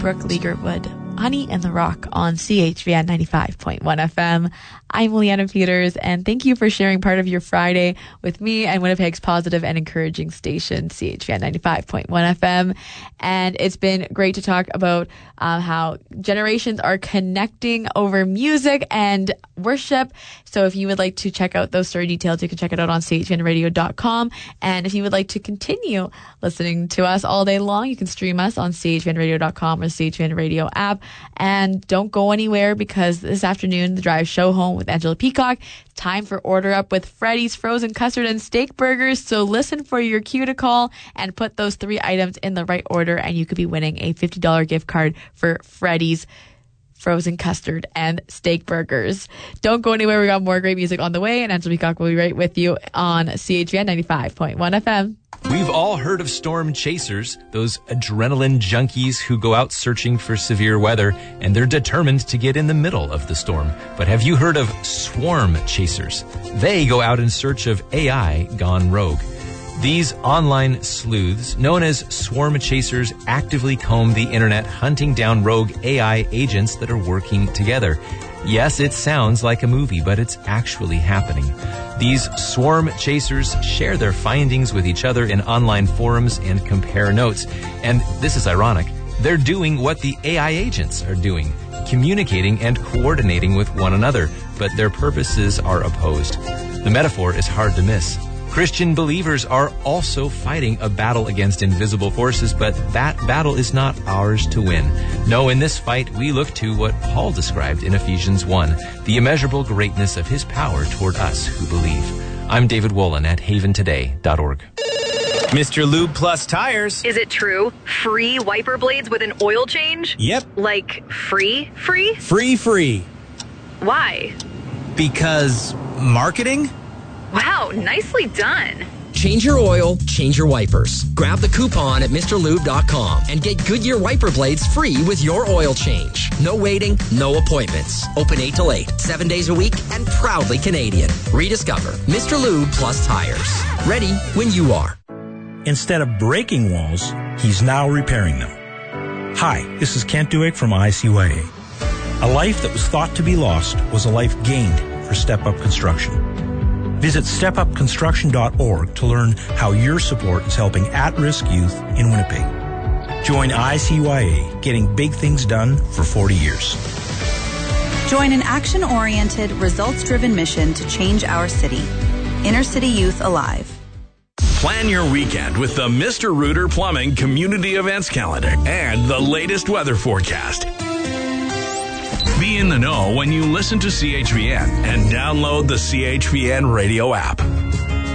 Brooke Legerwood, Honey and the Rock on CHVN 95.1 FM. I'm Leanna Peters, and thank you for sharing part of your Friday with me and Winnipeg's positive and encouraging station, CHVN 95.1 FM. And it's been great to talk about how generations are connecting over music and worship. So if you would like to check out those story details, you can check it out on chvnradio.com. And if you would like to continue listening to us all day long, you can stream us on chvnradio.com or CHVN Radio app. And don't go anywhere, because this afternoon, the drive show home with Angela Peacock. It's time for Order Up with Freddy's Frozen Custard and Steak Burgers. So listen for your cue to call and put those 3 items in the right order, and you could be winning a $50 gift card for Freddy's Frozen Custard and Steak Burgers. Don't go anywhere. We got more great music on the way, and Angela Peacock will be right with you on CHVN 95.1 FM. We've all heard of storm chasers, those adrenaline junkies who go out searching for severe weather, and they're determined to get in the middle of the storm. But have you heard of swarm chasers? They go out in search of AI gone rogue. These online sleuths, known as swarm chasers, actively comb the internet, hunting down rogue AI agents that are working together. Yes, it sounds like a movie, but it's actually happening. These swarm chasers share their findings with each other in online forums and compare notes. And this is ironic. They're doing what the AI agents are doing, communicating and coordinating with one another, but their purposes are opposed. The metaphor is hard to miss. Christian believers are also fighting a battle against invisible forces, but that battle is not ours to win. No, in this fight, we look to what Paul described in Ephesians 1, the immeasurable greatness of his power toward us who believe. I'm David Wolin at haventoday.org. Mr. Lube Plus Tires. Is it true? Free wiper blades with an oil change? Yep. Like free? Free. Why? Because marketing? Wow, nicely done. Change your oil, change your wipers. Grab the coupon at MrLube.com and get Goodyear wiper blades free with your oil change. No waiting, no appointments. Open 8 till 8, 7 days a week, and proudly Canadian. Rediscover Mr. Lube Plus Tires. Ready when you are. Instead of breaking walls, he's now repairing them. Hi, this is Kent Duick from ICYA. A life that was thought to be lost was a life gained for Step Up Construction. Visit stepupconstruction.org to learn how your support is helping at-risk youth in Winnipeg. Join ICYA, getting big things done for 40 years. Join an action-oriented, results-driven mission to change our city. Inner City Youth Alive. Plan your weekend with the Mr. Rooter Plumbing Community Events Calendar and the latest weather forecast. Be in the know when you listen to CHVN and download the CHVN radio app.